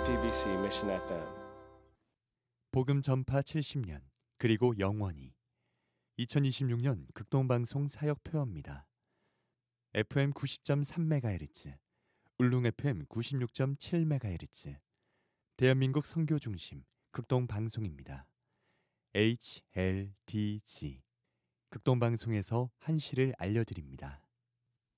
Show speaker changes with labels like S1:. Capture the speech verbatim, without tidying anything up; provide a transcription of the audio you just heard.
S1: 티비씨 Mission 에프엠.
S2: 복음 전파 칠십 년 그리고 영원히 이천이십육 년 극동방송 사역표어입니다. 에프엠 구십 점 삼 메가헤르츠, 울릉 에프엠 구십육 점 칠 메가헤르츠, 대한민국 선교중심 극동방송입니다. 에이치엘디지 극동방송에서 한시를 알려드립니다.